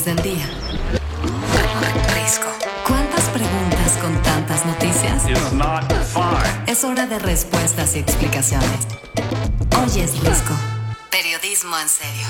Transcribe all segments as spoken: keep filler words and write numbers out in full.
del día. Risco. ¿Cuántas preguntas con tantas noticias? It's not fine. Es hora de respuestas y explicaciones. Hoy es Risco. Periodismo en serio.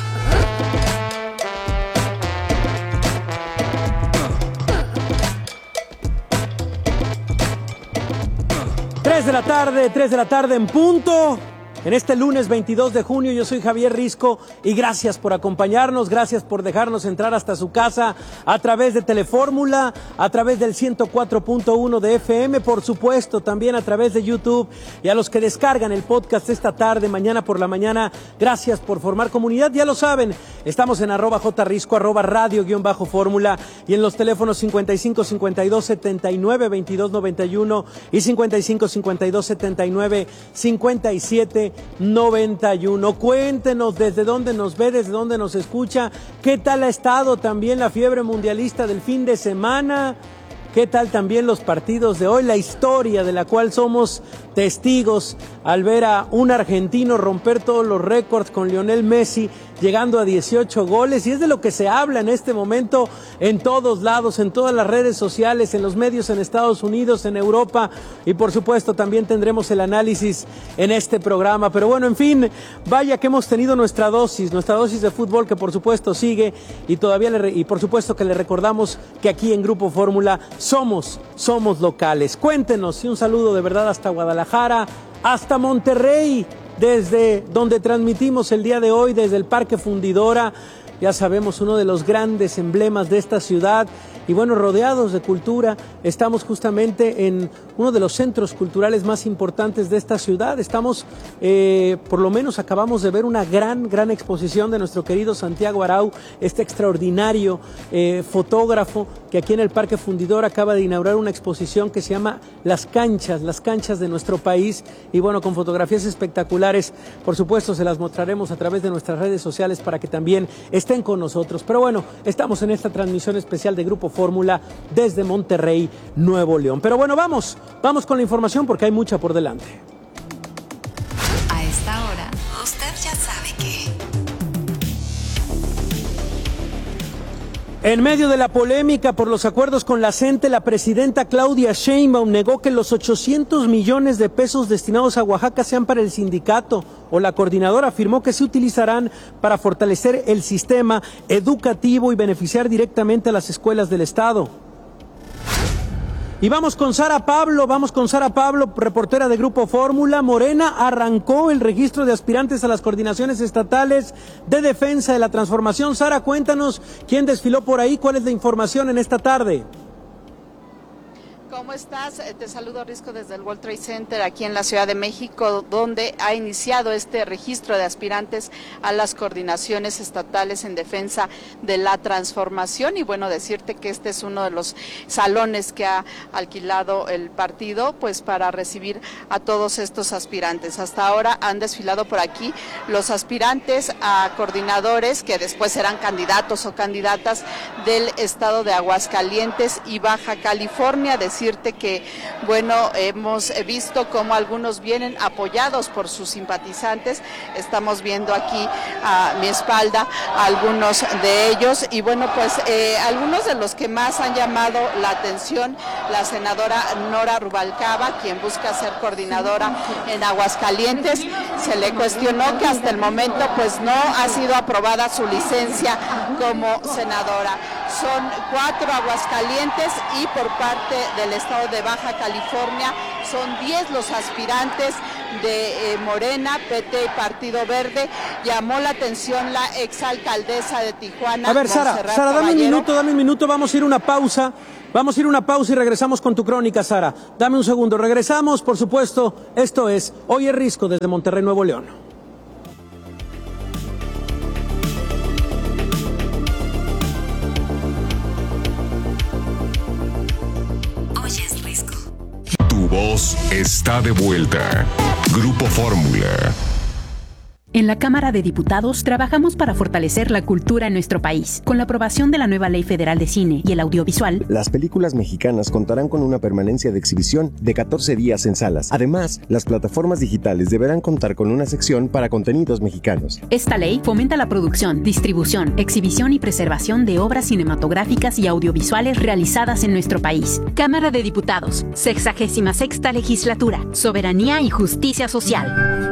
tres de la tarde, tres de la tarde en punto. En este lunes veintidós de junio, yo soy Javier Risco y gracias por acompañarnos, gracias por dejarnos entrar hasta su casa a través de Telefórmula, a través del ciento cuatro punto uno de F M, por supuesto, también a través de YouTube, y a los que descargan el podcast esta tarde, mañana por la mañana, gracias por formar comunidad, ya lo saben, estamos en arroba jrisco, arroba radio guión bajo fórmula, y en los teléfonos cincuenta y cinco, cincuenta y dos, setenta y nueve, veintidós, noventa y uno y cincuenta y cinco, cincuenta y dos, setenta y nueve, cincuenta y siete, noventa y uno. Cuéntenos desde dónde nos ve, desde dónde nos escucha, qué tal ha estado también la fiebre mundialista del fin de semana, qué tal también los partidos de hoy, la historia de la cual somos testigos al ver a un argentino romper todos los récords con Lionel Messi, llegando a dieciocho goles, y es de lo que se habla en este momento en todos lados, en todas las redes sociales, en los medios en Estados Unidos, en Europa, y por supuesto también tendremos el análisis en este programa. Pero bueno, en fin, vaya que hemos tenido nuestra dosis, nuestra dosis de fútbol, que por supuesto sigue, y todavía le, y por supuesto que le recordamos que aquí en Grupo Fórmula somos, somos locales. Cuéntenos, y un saludo de verdad hasta Guadalajara, hasta Monterrey, desde donde transmitimos el día de hoy, desde el Parque Fundidora, ya sabemos, uno de los grandes emblemas de esta ciudad, y bueno, rodeados de cultura, estamos justamente en uno de los centros culturales más importantes de esta ciudad. Estamos, eh, por lo menos acabamos de ver una gran, gran exposición de nuestro querido Santiago Arau, este extraordinario eh, fotógrafo que aquí en el Parque Fundidora acaba de inaugurar una exposición que se llama Las Canchas, las canchas de nuestro país, y bueno, con fotografías espectaculares. Por supuesto, se las mostraremos a través de nuestras redes sociales para que también estén con nosotros. Pero bueno, estamos en esta transmisión especial de Grupo Fórmula desde Monterrey, Nuevo León. Pero bueno, vamos, vamos con la información porque hay mucha por delante. A esta hora, usted ya sabe que... En medio de la polémica por los acuerdos con la CENTE, la presidenta Claudia Sheinbaum negó que los ochocientos millones de pesos destinados a Oaxaca sean para el sindicato, o la coordinadora afirmó que se utilizarán para fortalecer el sistema educativo y beneficiar directamente a las escuelas del Estado. Y vamos con Sara Pablo, vamos con Sara Pablo, reportera de Grupo Fórmula. Morena arrancó el registro de aspirantes a las coordinaciones estatales de defensa de la transformación. Sara, cuéntanos quién desfiló por ahí, cuál es la información en esta tarde. ¿Cómo estás? Te saludo, Risco, desde el World Trade Center aquí en la Ciudad de México, donde ha iniciado este registro de aspirantes a las coordinaciones estatales en defensa de la transformación. Y bueno, decirte que este es uno de los salones que ha alquilado el partido, pues para recibir a todos estos aspirantes. Hasta ahora han desfilado por aquí los aspirantes a coordinadores que después serán candidatos o candidatas del estado de Aguascalientes y Baja California. Decirte que, bueno, hemos visto cómo algunos vienen apoyados por sus simpatizantes. Estamos viendo aquí a mi espalda a algunos de ellos, y bueno, pues eh, algunos de los que más han llamado la atención, la senadora Nora Rubalcaba, quien busca ser coordinadora en Aguascalientes. Se le cuestionó que hasta el momento pues no ha sido aprobada su licencia como senadora. Son cuatro Aguascalientes, y por parte del estado de Baja California son diez los aspirantes de eh, Morena, P T y Partido Verde. Llamó la atención la exalcaldesa de Tijuana. A ver, Sara, Montserrat Sara, dame un Caballero. minuto, dame un minuto, vamos a ir a una pausa. Vamos a ir a una pausa y regresamos con tu crónica, Sara. Dame un segundo, regresamos, por supuesto. Esto es Hoy es Risco desde Monterrey, Nuevo León. Tu voz está de vuelta. Grupo Fórmula. En la Cámara de Diputados trabajamos para fortalecer la cultura en nuestro país. Con la aprobación de la nueva Ley Federal de Cine y el Audiovisual, las películas mexicanas contarán con una permanencia de exhibición de catorce días en salas. Además, las plataformas digitales deberán contar con una sección para contenidos mexicanos. Esta ley fomenta la producción, distribución, exhibición y preservación de obras cinematográficas y audiovisuales realizadas en nuestro país. Cámara de Diputados, sexagésima sexta legislatura, soberanía y justicia social.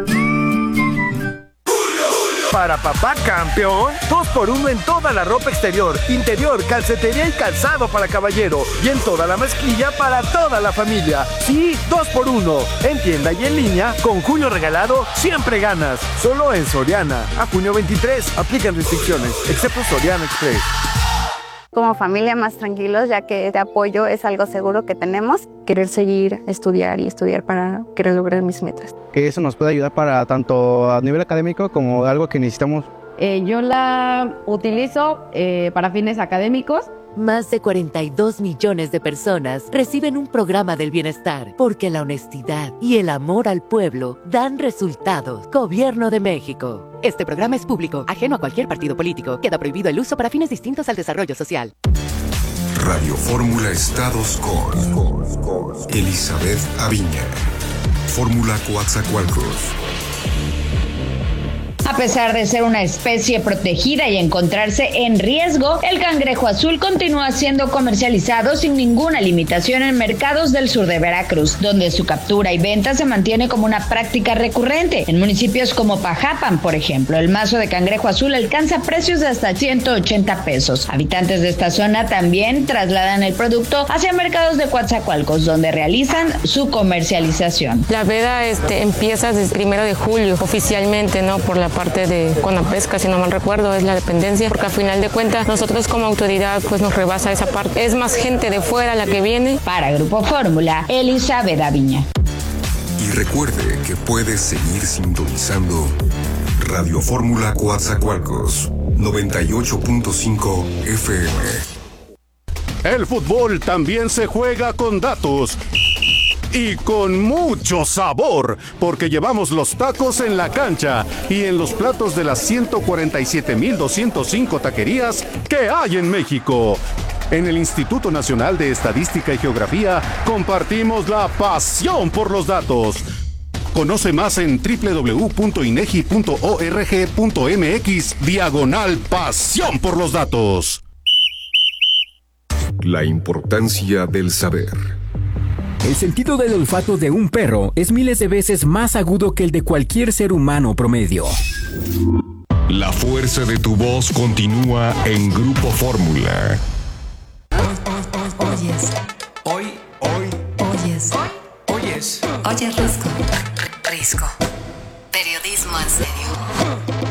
Para papá campeón, dos por uno en toda la ropa exterior, interior, calcetería y calzado para caballero. Y en toda la mezclilla para toda la familia. Sí, dos por uno. En tienda y en línea, con Julio regalado, siempre ganas. Solo en Soriana. A junio veintitrés, aplican restricciones, excepto Soriana Express. Como familia más tranquilos, ya que este apoyo es algo seguro que tenemos. Querer seguir, estudiar y estudiar para querer lograr mis metas. Que eso nos puede ayudar para tanto a nivel académico como algo que necesitamos. Eh, yo la utilizo eh, para fines académicos. Más de cuarenta y dos millones de personas reciben un programa del bienestar porque la honestidad y el amor al pueblo dan resultados. Gobierno de México. Este programa es público, ajeno a cualquier partido político. Queda prohibido el uso para fines distintos al desarrollo social. Radio Fórmula Estados con Elizabeth Aviña. Fórmula Coatzacoalcos. A pesar de ser una especie protegida y encontrarse en riesgo, el cangrejo azul continúa siendo comercializado sin ninguna limitación en mercados del sur de Veracruz, donde su captura y venta se mantiene como una práctica recurrente. En municipios como Pajapan, por ejemplo, el mazo de cangrejo azul alcanza precios de hasta ciento ochenta pesos. Habitantes de esta zona también trasladan el producto hacia mercados de Coatzacoalcos, donde realizan su comercialización. La veda este, empieza desde el primero de julio, oficialmente, ¿no? Por la parte de Conapesca, si no mal recuerdo, es la dependencia, porque al final de cuentas nosotros como autoridad pues nos rebasa esa parte. Es más gente de fuera la que viene. Para Grupo Fórmula, Elizabeth Aviña. Y recuerde que puedes seguir sintonizando Radio Fórmula Coatzacoalcos noventa y ocho punto cinco F M. El fútbol también se juega con datos. Y con mucho sabor, porque llevamos los tacos en la cancha y en los platos de las ciento cuarenta y siete mil doscientas cinco taquerías que hay en México. En el Instituto Nacional de Estadística y Geografía compartimos la pasión por los datos. Conoce más en doble u doble u doble u punto inegi punto org punto mx diagonal pasión por los datos. La importancia del saber. El sentido del olfato de un perro es miles de veces más agudo que el de cualquier ser humano promedio. La fuerza de tu voz continúa en Grupo Fórmula. Oyes. Hoy, hoy. Oyes. Oyes. Oyes Risco. Risco. Periodismo en serio.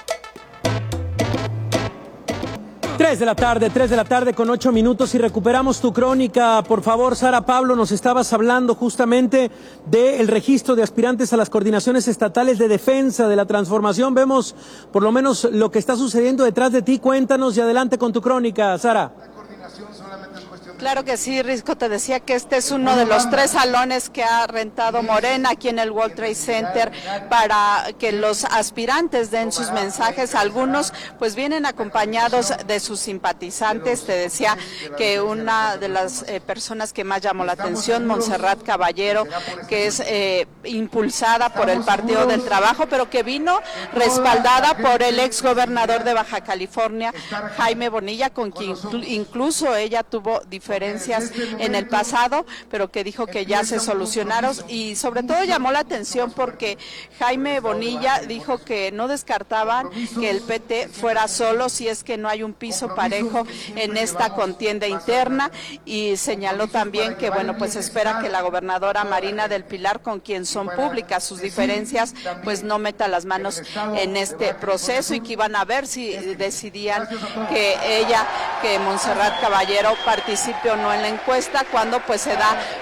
tres de la tarde, tres de la tarde con ocho minutos y recuperamos tu crónica. Por favor, Sara Pablo, nos estabas hablando justamente del registro de aspirantes a las coordinaciones estatales de defensa de la transformación. Vemos por lo menos lo que está sucediendo detrás de ti. Cuéntanos y adelante con tu crónica, Sara. Claro que sí, Risco, te decía que este es uno de los tres salones que ha rentado Morena aquí en el World Trade Center para que los aspirantes den sus mensajes. Algunos pues vienen acompañados de sus simpatizantes. Te decía que una de las eh, personas que más llamó la atención, Montserrat Caballero, que es eh, impulsada por el Partido del Trabajo, pero que vino respaldada por el ex gobernador de Baja California, Jaime Bonilla, con quien incluso ella tuvo diferencias diferencias en el pasado, pero que dijo que ya se solucionaron, y sobre todo llamó la atención porque Jaime Bonilla dijo que no descartaban que el P T fuera solo si es que no hay un piso parejo en esta contienda interna, y señaló también que bueno, pues espera que la gobernadora Marina del Pilar, con quien son públicas sus diferencias, pues no meta las manos en este proceso, y que iban a ver si decidían que ella, que Montserrat Caballero participe o no en la encuesta, cuando pues se da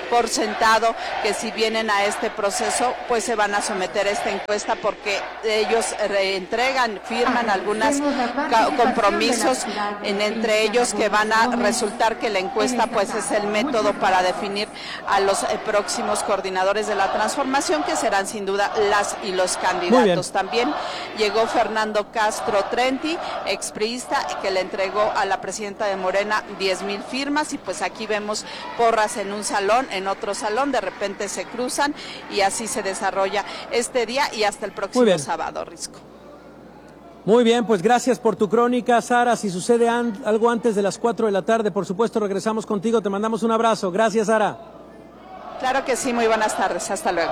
por sentado que si vienen a este proceso, pues se van a someter a esta encuesta porque ellos entregan, firman algunos compromisos, en, entre ellos que van a resultar que la encuesta pues es el método para definir a los eh, próximos coordinadores de la transformación, que serán sin duda las y los candidatos. También llegó Fernando Castro Trenti, expriista, que le entregó a la presidenta de Morena diez mil firmas, y pues aquí vemos porras en un salón, en otro salón, de repente se cruzan y así se desarrolla este día y hasta el próximo sábado, Risco. Muy bien, pues gracias por tu crónica, Sara. Si sucede an algo antes de las cuatro de la tarde, por supuesto regresamos contigo, te mandamos un abrazo. Gracias, Sara. Claro que sí, muy buenas tardes, hasta luego.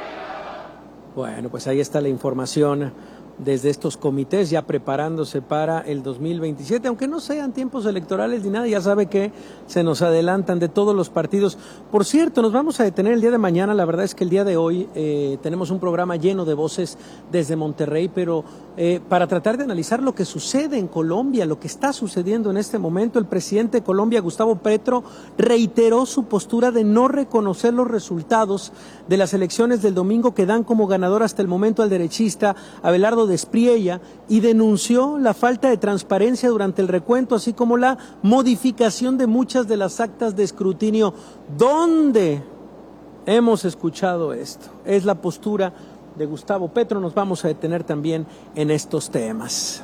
Bueno, pues ahí está la información desde estos comités ya preparándose para el dos mil veintisiete, aunque no sean tiempos electorales ni nada, ya sabe que se nos adelantan de todos los partidos. Por cierto, nos vamos a detener el día de mañana, la verdad es que el día de hoy eh, tenemos un programa lleno de voces desde Monterrey, pero eh, para tratar de analizar lo que sucede en Colombia, lo que está sucediendo en este momento. El presidente de Colombia, Gustavo Petro, reiteró su postura de no reconocer los resultados de las elecciones del domingo que dan como ganador hasta el momento al derechista Abelardo de Espriella, y denunció la falta de transparencia durante el recuento, así como la modificación de muchas de las actas de escrutinio. ¿Dónde hemos escuchado esto? Es la postura de Gustavo Petro. Nos vamos a detener también en estos temas.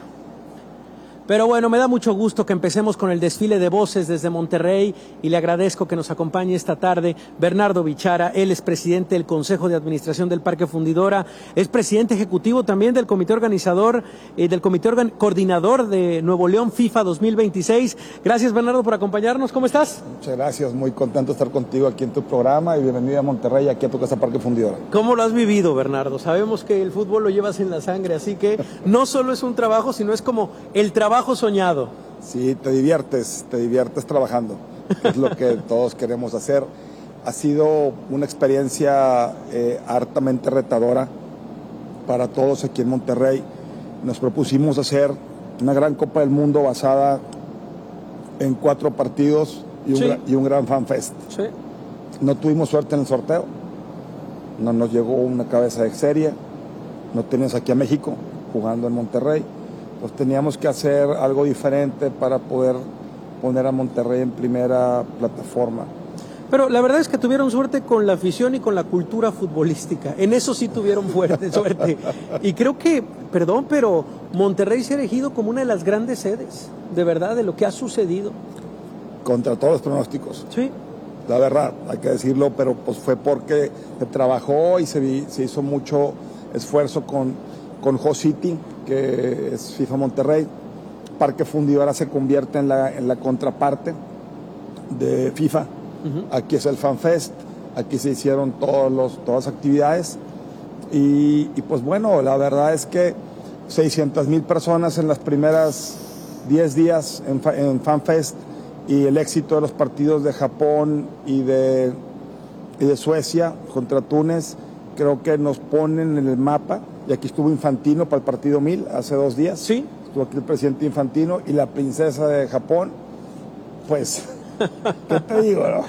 Pero bueno, me da mucho gusto que empecemos con el desfile de voces desde Monterrey, y le agradezco que nos acompañe esta tarde Bernardo Bichara. Él es presidente del Consejo de Administración del Parque Fundidora, es presidente ejecutivo también del comité organizador y eh, del comité organ coordinador de Nuevo León FIFA dos mil veintiséis. Gracias, Bernardo, por acompañarnos. ¿Cómo estás? Muchas gracias, muy contento de estar contigo aquí en tu programa, y bienvenido a Monterrey, aquí a tu casa Parque Fundidora. ¿Cómo lo has vivido, Bernardo? Sabemos que el fútbol lo llevas en la sangre, así que no solo es un trabajo, sino es como el trabajo soñado. Sí, te diviertes, te diviertes trabajando, es lo que todos queremos hacer. Ha sido una experiencia eh, hartamente retadora para todos aquí en Monterrey. Nos propusimos hacer una gran Copa del Mundo basada en cuatro partidos y un, sí. y un gran fanfest. Sí. No tuvimos suerte en el sorteo, no nos llegó una cabeza de serie, no teníamos aquí a México jugando en Monterrey. Pues teníamos que hacer algo diferente para poder poner a Monterrey en primera plataforma. Pero la verdad es que tuvieron suerte con la afición y con la cultura futbolística. En eso sí tuvieron fuerte suerte. Y creo que, perdón, pero Monterrey se ha elegido como una de las grandes sedes, de verdad, de lo que ha sucedido. Contra todos los pronósticos. Sí. La verdad, hay que decirlo, pero pues fue porque se trabajó y se, se hizo mucho esfuerzo con, con Host City, que es FIFA Monterrey. Parque Fundidora se convierte en la, en la contraparte de FIFA. Uh-huh. Aquí es el FanFest, aquí se hicieron todos los, todas las actividades, y, y pues bueno, la verdad es que seiscientas mil personas en las primeras diez días en, en FanFest, y el éxito de los partidos de Japón y de, y de Suecia contra Túnez creo que nos ponen en el mapa. Y aquí estuvo Infantino para el partido mil hace dos días. Sí. Estuvo aquí el presidente Infantino y la princesa de Japón. Pues, ¿qué te digo, no?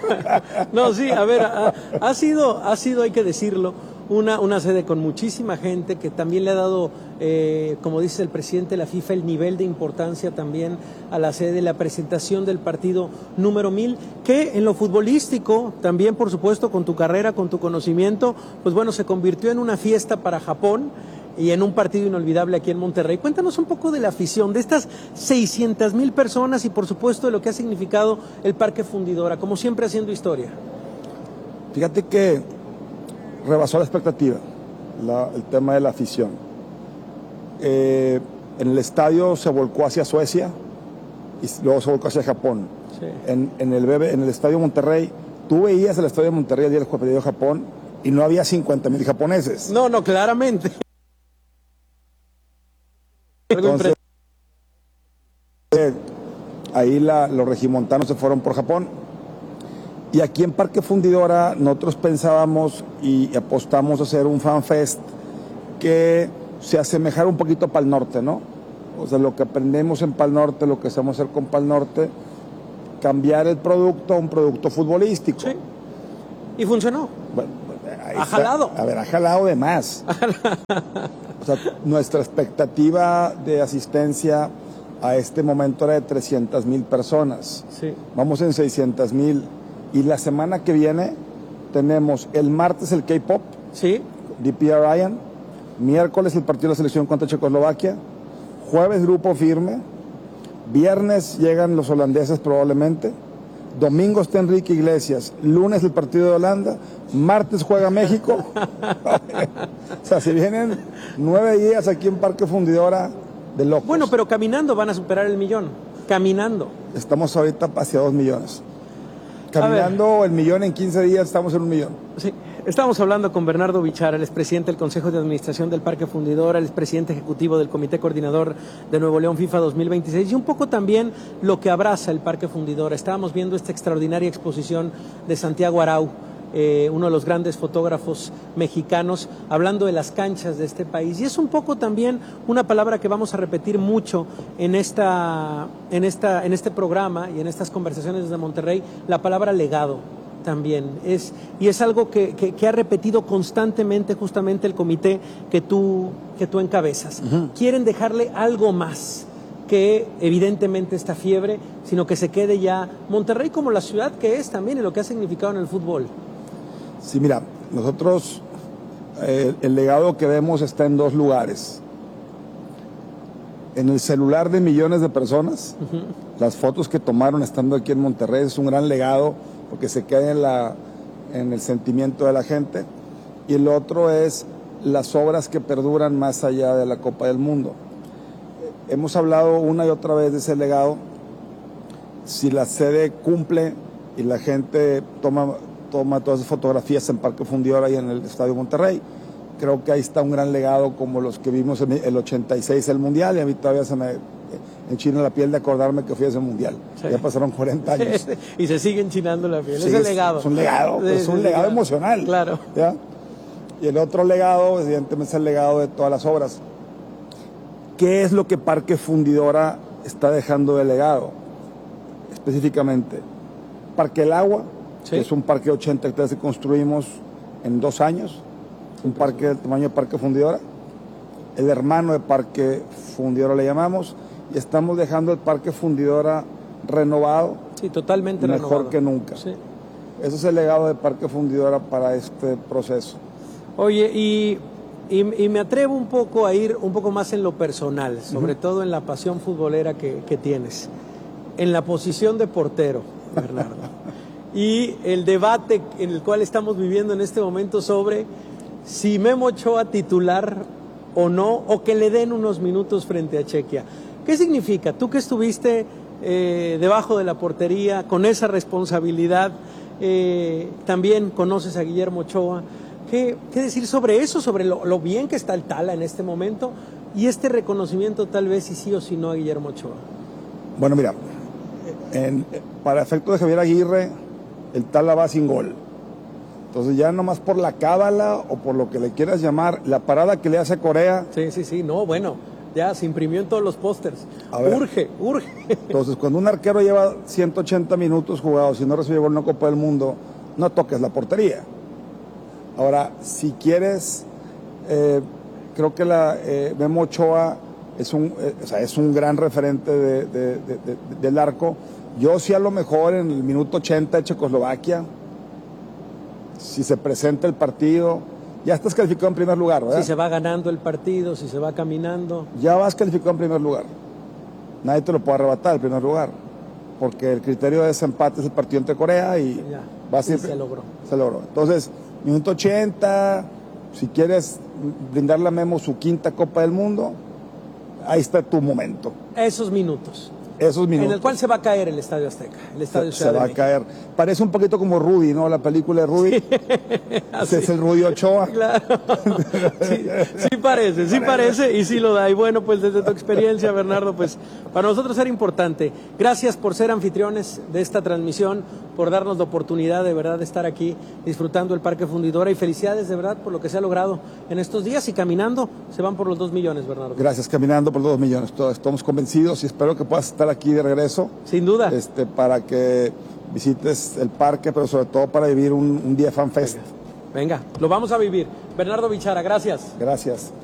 No, sí, a ver, ha, ha sido, ha sido, hay que decirlo, una, una sede con muchísima gente que también le ha dado, eh, como dice el presidente de la FIFA, el nivel de importancia también a la sede, la presentación del partido número mil, que en lo futbolístico, también por supuesto con tu carrera, con tu conocimiento, pues bueno, se convirtió en una fiesta para Japón y en un partido inolvidable aquí en Monterrey. Cuéntanos un poco de la afición, de estas seiscientas mil personas, y por supuesto de lo que ha significado el Parque Fundidora, como siempre haciendo historia. Fíjate que rebasó la expectativa, la, el tema de la afición. Eh, en el estadio se volcó hacia Suecia y luego se volcó hacia Japón. Sí. En, en, el B B, en el estadio Monterrey, tú veías el estadio Monterrey el día del partido de Japón y no había cincuenta mil japoneses. No, no, claramente. Entonces, eh, ahí la, los regimontanos se fueron por Japón. Y aquí en Parque Fundidora nosotros pensábamos y apostamos a hacer un fanfest que se asemejara un poquito a Pal Norte, ¿no? O sea, lo que aprendemos en Pal Norte, lo que sabemos hacer con Pal Norte, cambiar el producto a un producto futbolístico. Sí. Y funcionó. Bueno, ahí ha está. jalado. A ver, ha jalado de más. O sea, nuestra expectativa de asistencia a este momento era de trescientas mil personas. Sí. Vamos en seiscientas mil. Y la semana que viene tenemos el martes el K-Pop. Sí. D P R Ryan. Miércoles el partido de la selección contra Checoslovaquia. Jueves grupo firme. Viernes llegan los holandeses probablemente. Domingo está Enrique Iglesias. Lunes el partido de Holanda. Martes juega México. O sea, si vienen nueve días aquí en Parque Fundidora de locos. Bueno, pero caminando van a superar el millón. Caminando. Estamos ahorita hacia dos millones. Caminando el millón en quince días, estamos en un millón. Sí. Estamos hablando con Bernardo Bichara, el expresidente del Consejo de Administración del Parque Fundidora, el expresidente ejecutivo del Comité Coordinador de Nuevo León FIFA dos mil veintiséis y un poco también lo que abraza el Parque Fundidora. Estábamos viendo esta extraordinaria exposición de Santiago Arau, eh, uno de los grandes fotógrafos mexicanos, hablando de las canchas de este país. Y es un poco también una palabra que vamos a repetir mucho en, esta, en, esta, en este programa y en estas conversaciones desde Monterrey, la palabra legado. También es, y es algo que, que, que ha repetido constantemente justamente el comité que tú, que tú encabezas. Uh-huh. Quieren dejarle algo más que evidentemente esta fiebre, sino que se quede ya Monterrey como la ciudad que es también y lo que ha significado en el fútbol. Sí, mira, nosotros eh, el legado que vemos está en dos lugares. En el celular de millones de personas, uh-huh. Las fotos que tomaron estando aquí en Monterrey es un gran legado porque se queda en, la, en el sentimiento de la gente. Y el otro es las obras que perduran más allá de la Copa del Mundo. Hemos hablado una y otra vez de ese legado. Si la sede cumple y la gente toma, toma todas las fotografías en Parque Fundidora y en el Estadio Monterrey, creo que ahí está un gran legado como los que vimos en el ochenta y seis, el Mundial, y a mí todavía se me enchina la piel de acordarme que fui a ese Mundial. Sí. Ya pasaron cuarenta años. Y se sigue enchinando la piel, sí, es el legado. Es un legado, sí, es un sí, legado sí, emocional. Claro. ¿Ya? Y el otro legado, evidentemente, es el legado de todas las obras. ¿Qué es lo que Parque Fundidora está dejando de legado? Específicamente, Parque El Agua, sí. Que es un parque de ochenta hectáreas que construimos en dos años, un parque del tamaño de Parque Fundidora, el hermano de Parque Fundidora le llamamos, y estamos dejando el Parque Fundidora renovado, sí, totalmente mejor renovado. que nunca. Sí. Ese es el legado de Parque Fundidora para este proceso. Oye, y, y, y me atrevo un poco a ir un poco más en lo personal, sobre uh-huh. todo en la pasión futbolera que, que tienes, en la posición de portero, Bernardo, y el debate en el cual estamos viviendo en este momento sobre si Memo Ochoa titular o no, o que le den unos minutos frente a Chequia. ¿Qué significa? Tú que estuviste eh, debajo de la portería, con esa responsabilidad, eh, también conoces a Guillermo Ochoa. ¿Qué, qué decir sobre eso, sobre lo, lo bien que está el Tala en este momento y este reconocimiento tal vez si sí o si no a Guillermo Ochoa? Bueno, mira, en, para efecto de Javier Aguirre, el Tala va sin gol. Entonces ya nomás por la cábala o por lo que le quieras llamar, la parada que le hace Corea. Sí, sí, sí, no, bueno, ya se imprimió en todos los pósters. Urge, urge. Entonces cuando un arquero lleva ciento ochenta minutos jugados y no recibe gol en una Copa del Mundo, no toques la portería. Ahora, si quieres, eh, creo que la eh, Memo Ochoa es un, eh, o sea, es un gran referente de, de, de, de, del arco. Yo sí a lo mejor en el minuto ochenta de Checoslovaquia, si se presenta el partido, ya estás calificado en primer lugar, ¿verdad? Si se va ganando el partido, si se va caminando. Ya vas calificado en primer lugar. Nadie te lo puede arrebatar el primer lugar, porque el criterio de desempate es el partido entre Corea y ya, va siempre, se logró. Se logró. Entonces, minuto ochenta, si quieres brindarle a Memo su quinta Copa del Mundo, ahí está tu momento. Esos minutos. Esos minutos. En el cual se va a caer el Estadio Azteca. El Estadio se, se va a caer. Parece un poquito como Rudy, ¿no? La película de Rudy. Sí. Ese es el Rudy Ochoa. Claro. Sí, sí parece, sí parece y sí lo da. Y bueno, pues desde tu experiencia, Bernardo, pues para nosotros era importante. Gracias por ser anfitriones de esta transmisión, por darnos la oportunidad de verdad de estar aquí disfrutando el Parque Fundidora y felicidades de verdad por lo que se ha logrado en estos días y caminando se van por los dos millones, Bernardo. Gracias, caminando por los dos millones. Todos estamos convencidos y espero que puedas estar aquí de regreso. Sin duda. Este, para que visites el parque, pero sobre todo para vivir un, un día Fan Fest. Venga, lo vamos a vivir. Bernardo Bichara, gracias. Gracias.